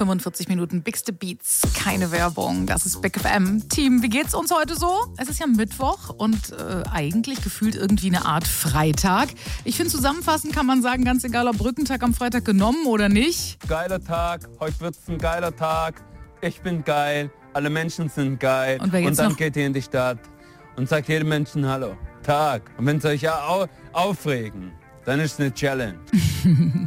45 Minuten Bigste Beats, keine Werbung. Das ist Big FM. Team, wie geht's uns heute so? Es ist ja Mittwoch und eigentlich gefühlt irgendwie eine Art Freitag. Ich finde, zusammenfassend kann man sagen, ganz egal, ob Brückentag am Freitag genommen oder nicht. Geiler Tag, heute wird's ein geiler Tag. Ich bin geil, alle Menschen sind geil. Und dann geht ihr in die Stadt und sagt jedem Menschen Hallo, Tag. Und wenn sie euch ja aufregen, dann ist es eine Challenge.